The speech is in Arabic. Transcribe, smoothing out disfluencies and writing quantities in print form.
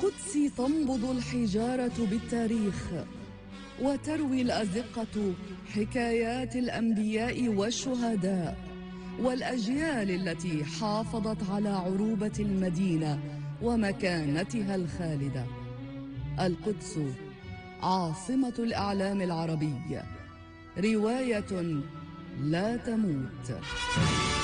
بالقدس تنبض الحجارة بالتاريخ، وتروي الأزقة حكايات الأنبياء والشهداء والأجيال التي حافظت على عروبة المدينة ومكانتها الخالدة. القدس عاصمة الإعلام العربي، رواية لا تموت.